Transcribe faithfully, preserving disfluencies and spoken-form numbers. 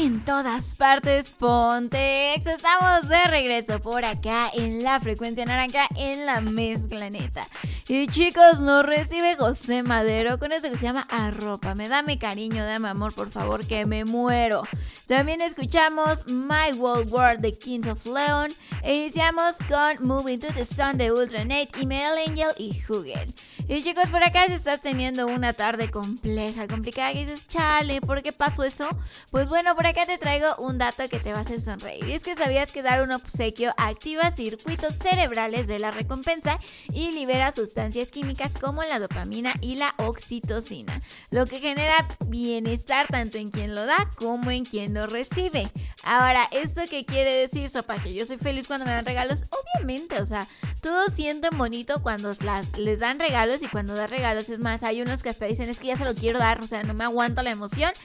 en todas partes, Pontex. Estamos de regreso por acá en la frecuencia naranja en la mezcla neta. Y chicos, nos recibe José Madero con esto que se llama Arrópame. Dame cariño, dame amor, por favor, que me muero. También escuchamos My World World de Kings of Leon. E iniciamos con Moving to the Sun de Ultranate y Metal Angel y Hugel. Y chicos, por acá si estás teniendo una tarde compleja, complicada, que dices, chale, ¿por qué pasó eso? Pues bueno, por acá te traigo un dato que te va a hacer sonreír. Y es que sabías que dar un obsequio activa circuitos cerebrales de la recompensa y libera sustancias químicas como la dopamina y la oxitocina, lo que genera bienestar tanto en quien lo da como en quien lo recibe. Ahora, ¿esto qué quiere decir, Sopa? Que yo soy feliz cuando me dan regalos. Obviamente, o sea, todos sienten bonito cuando las, les dan regalos y cuando dan regalos. Es más, hay unos que hasta dicen, es que ya se lo quiero dar, o sea, no me aguanto la emoción